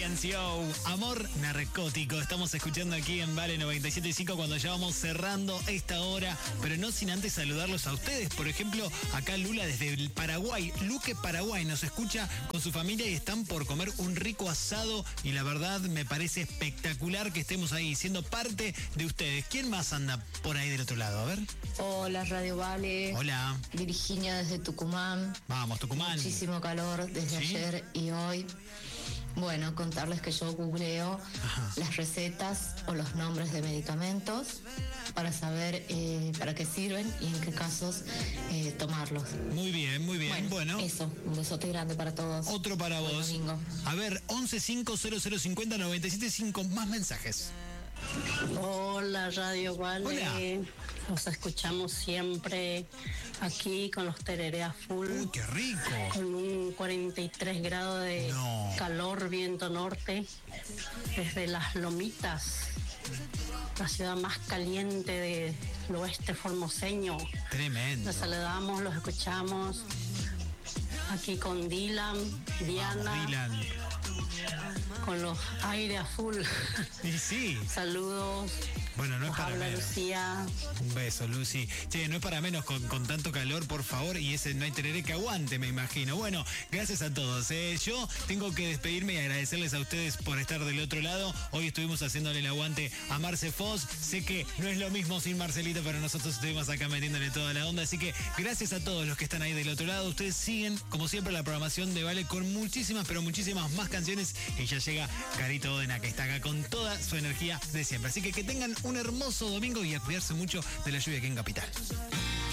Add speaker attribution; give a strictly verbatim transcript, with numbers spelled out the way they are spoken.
Speaker 1: C N C O, Amor Narcótico. Estamos escuchando aquí en Vale noventa y siete punto cinco cuando ya vamos cerrando esta hora, pero no sin antes saludarlos a ustedes. Por ejemplo, acá Lula desde el Paraguay, Luque, Paraguay, nos escucha con su familia y están por comer un rico asado y la verdad me parece espectacular que estemos ahí siendo parte de ustedes. ¿Quién más anda por ahí del otro lado? A ver.
Speaker 2: Hola, Radio Vale.
Speaker 1: Hola.
Speaker 2: Virginia desde Tucumán.
Speaker 1: Vamos, Tucumán.
Speaker 2: Muchísimo calor desde
Speaker 1: ¿Sí?
Speaker 2: ayer y hoy. Bueno, contarles que yo googleo Ajá. las recetas o los nombres de medicamentos para saber eh, para qué sirven y en qué casos eh, tomarlos.
Speaker 1: Muy bien, muy bien. Bueno, bueno,
Speaker 2: eso, un besote grande para todos.
Speaker 1: Otro para
Speaker 2: Buen
Speaker 1: vos.
Speaker 2: domingo.
Speaker 1: A ver, once cinco cero cero cincuenta noventa y siete cinco, más mensajes.
Speaker 3: Hola, Radio Vale.
Speaker 1: Hola.
Speaker 3: Los escuchamos siempre aquí con los tereré a full.
Speaker 1: Uy, qué rico.
Speaker 3: Con un cuarenta y tres grados de
Speaker 1: no.
Speaker 3: calor, viento norte, desde Las Lomitas, la ciudad más caliente del oeste formoseño.
Speaker 1: Tremendo.
Speaker 3: Los saludamos, los escuchamos. Aquí con Dylan, Diana.
Speaker 1: Vamos, Dylan.
Speaker 3: Con los aire a full.
Speaker 1: Y sí.
Speaker 3: Saludos.
Speaker 1: Bueno, no es para
Speaker 3: Habla
Speaker 1: menos.
Speaker 3: Lucía.
Speaker 1: Un beso, Lucy. Che, no es para menos con, con tanto calor, por favor, y ese no hay tereré que aguante, me imagino. Bueno, gracias a todos. Eh. Yo tengo que despedirme y agradecerles a ustedes por estar del otro lado. Hoy estuvimos haciéndole el aguante a Marce Foz. Sé que no es lo mismo sin Marcelito, pero nosotros estuvimos acá metiéndole toda la onda. Así que gracias a todos los que están ahí del otro lado. Ustedes siguen, como siempre, la programación de Vale con muchísimas, pero muchísimas más canciones. Y ya llega Carito Odena, que está acá con toda su energía de siempre. Así que que tengan un hermoso domingo y a cuidarse mucho de la lluvia aquí en Capital.